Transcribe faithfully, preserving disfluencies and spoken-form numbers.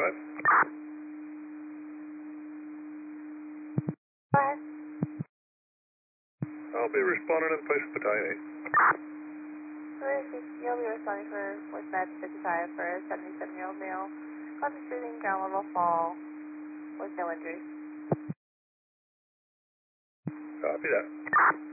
five. Go ahead. I'll be responding in place of Battalion eight. You'll be responding for with med fifty-five for a seventy-seven-year-old male. Conscious breathing, ground level fall with no injuries. Copy that.